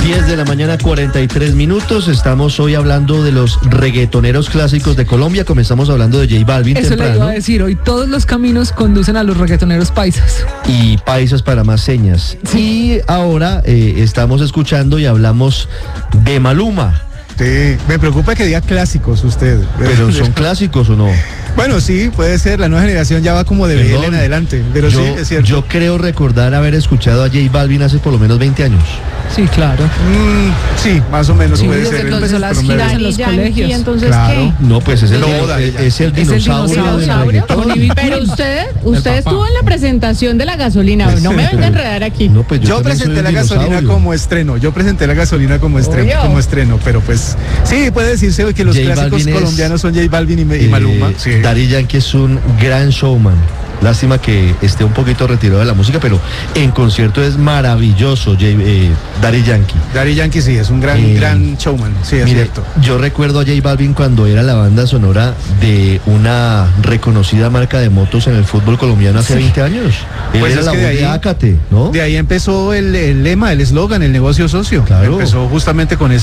10 de la mañana, 43 minutos. Estamos hoy hablando de los reggaetoneros clásicos de Colombia. Comenzamos hablando de J Balvin Eso temprano. le iba a decir, hoy todos los caminos conducen a los reggaetoneros paisas. Y paisas para más señas. Sí. Y ahora estamos escuchando y hablamos de Maluma. Sí, me preocupa que diga clásicos usted. ¿Pero son clásicos o no? Bueno, sí, puede ser. La nueva generación ya va como de BL en adelante. Pero sí, es cierto. Yo creo recordar haber escuchado a J Balvin hace por lo menos 20 años. Sí, claro. Sí, más o menos Sí, puede desde ser. que empezó las promedio. giras en los colegios. Entonces, Claro. No, pues es el, es el dinosaurio del dinosaurio. reggaetón. Pero usted estuvo en la presentación de la gasolina. No me venga a enredar aquí. No, pues Yo también soy presenté el la gasolina dinosaurio. como estreno. Yo presenté la gasolina como Obvio. estreno, pero pues sí, puede decirse que los J clásicos Balvin es, colombianos son J Balvin y Maluma. Sí. Daddy Yankee es un gran showman. Lástima que esté un poquito retirado de la música, pero en concierto es maravilloso Daddy Yankee. Daddy Yankee sí, es un gran showman, sí, es Mire, cierto. yo recuerdo a J Balvin cuando era la banda sonora de una reconocida marca de motos en el fútbol colombiano hace 20 años. Él Pues era es la que voz de de ahí- Ácate, ¿no? De ahí empezó el lema, el eslogan, el negocio socio. Claro. Empezó justamente con